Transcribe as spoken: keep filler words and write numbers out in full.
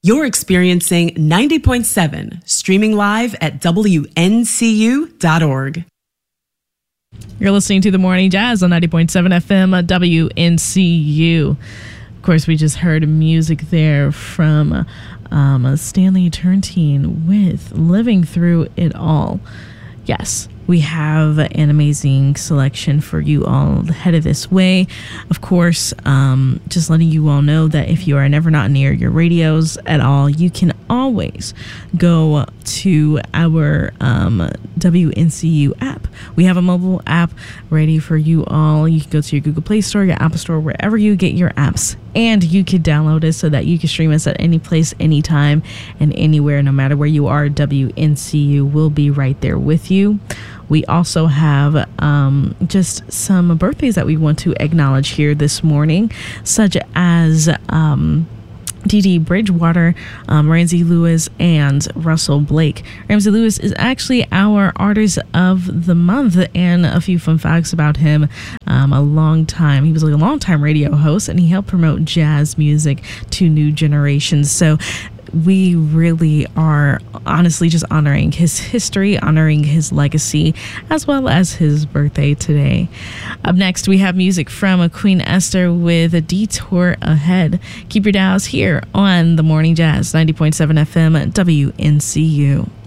You're experiencing ninety point seven, streaming live at W N C U dot org. You're listening to The Morning Jazz on ninety point seven F M W N C U. Of course, we just heard music there from um, Stanley Turrentine with Living Through It All. Yes, we have an amazing selection for you all headed this way. Of course, um, just letting you all know that if you are never not near your radios at all, you can always go to our um, W N C U app. We have a mobile app ready for you all. You can go to your Google Play Store, your Apple Store, wherever you get your apps, and you can download it so that you can stream us at any place, anytime, and anywhere. No matter where you are, W N C U will be right there with you. We also have um, just some birthdays that we want to acknowledge here this morning, such as um, Dee Dee Bridgewater, um, Ramsey Lewis, and Russell Blake. Ramsey Lewis is actually our Artist of the Month, and a few fun facts about him. Um, a long time, he was like a long time radio host, and he helped promote jazz music to new generations. So we really are honestly just honoring his history, honoring his legacy, as well as his birthday today. Up next, we have music from Queen Esther with A Detour Ahead. Keep your dials here on The Morning Jazz, ninety point seven F M W N C U.